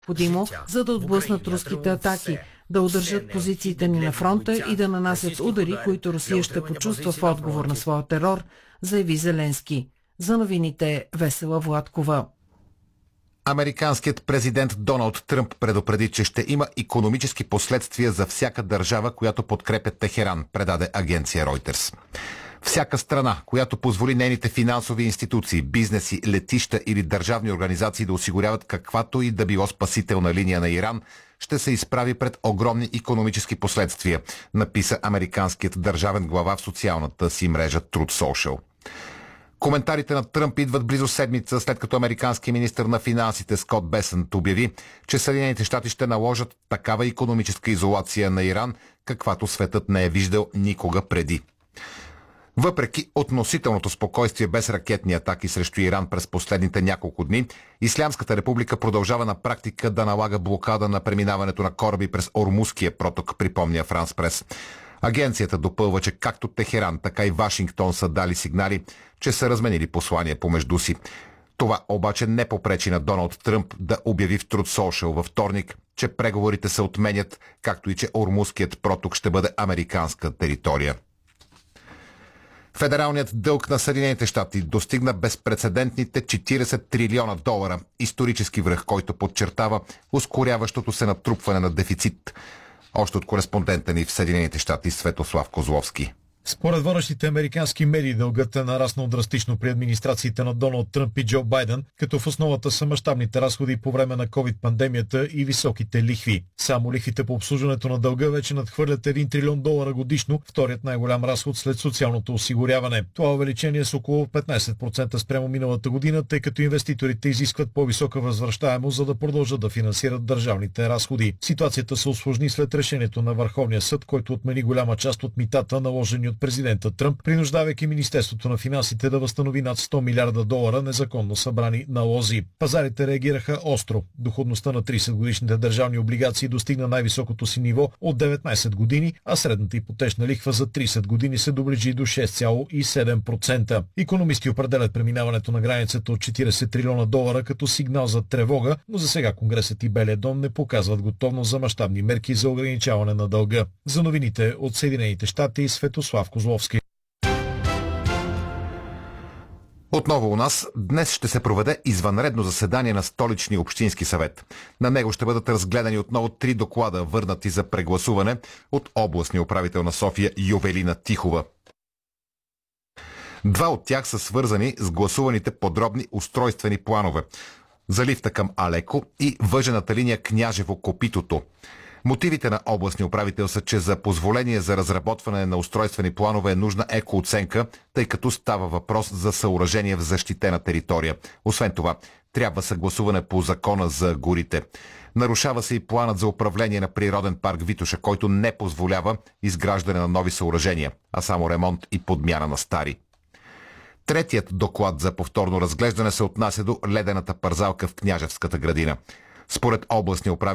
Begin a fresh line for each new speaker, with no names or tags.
необходимо, за да отблъснат руските атаки, да удържат позициите ни на фронта и да нанасят удари, които Русия ще почувства в отговор на своя терор, заяви Зеленски. За новините Весела Владкова.
Американският президент Доналд Тръмп предупреди, че ще има икономически последствия за всяка държава, която подкрепя Техеран, предаде агенция Reuters. Всяка страна, която позволи нейните финансови институции, бизнеси, летища или държавни организации да осигуряват каквато и да било спасителна линия на Иран, ще се изправи пред огромни икономически последствия, написа американският държавен глава в социалната си мрежа Truth Social. Коментарите на Тръмп идват близо седмица, след като американски министър на финансите Скот Бесънт обяви, че Съединените щати ще наложат такава икономическа изолация на Иран, каквато светът не е виждал никога преди. Въпреки относителното спокойствие без ракетни атаки срещу Иран през последните няколко дни, Ислямската република продължава на практика да налага блокада на преминаването на кораби през Ормузския проток, припомня Франс Прес. Агенцията допълва, че както Техеран, така и Вашингтон са дали сигнали, че са разменили послания помежду си. Това обаче не попречи на Доналд Тръмп да обяви в Truth Social във вторник, че преговорите се отменят, както и че Ормузският проток ще бъде американска територия. Федералният дълг на Съединените щати достигна безпрецедентните 40 трилиона долара, исторически връх, който подчертава ускоряващото се натрупване на дефицит. Още от кореспондента ни в Съединените щати Светослав Козловски.
Според водещите американски медии дългът е нараснал драстично при администрациите на Доналд Тръмп и Джо Байден, като в основата са мащабните разходи по време на COVID-пандемията и високите лихви. Само лихвите по обслужването на дълга вече надхвърлят 1 трилион долара годишно, вторият най-голям разход след социалното осигуряване. Това увеличение с около 15% спрямо миналата година, тъй като инвеститорите изискват по-висока възвръщаемост, за да продължат да финансират държавните разходи. Ситуацията се усложни след решението на Върховния съд, който отмени голяма част от митата, наложени от президента Тръмп, принуждавайки Министерството на финансите да възстанови над 100 милиарда долара незаконно събрани налози. Пазарите реагираха остро. Доходността на 30-годишните държавни облигации достигна най-високото си ниво от 19 години, а средната ипотечна лихва за 30 години се доближи до 6,7%. Икономисти определят преминаването на границата от 40 трилиона долара като сигнал за тревога, но за сега Конгресът и Белия дом не показват готовност за мащабни мерки за ограничаване на дълга. За новините от Съединените щати Светослав Козловски.
Отново у нас днес ще се проведе извънредно заседание на Столичния общински съвет. На него ще бъдат разгледани отново 3 доклада, върнати за прегласуване от областния управител на София Ювелина Тихова. 2 от тях са свързани с гласуваните подробни устройствени планове за лифта към Алеко и въжената линия Княжево-Копитото. Мотивите на областния управител са, че за позволение за разработване на устройствени планове е нужна екооценка, тъй като става въпрос за съоръжение в защитена територия. Освен това, трябва съгласуване по закона за горите. Нарушава се и планът за управление на природен парк Витоша, който не позволява изграждане на нови съоръжения, а само ремонт и подмяна на стари. Третият доклад за повторно разглеждане се отнася до ледената парзалка в Княжевската градина. Според областния управител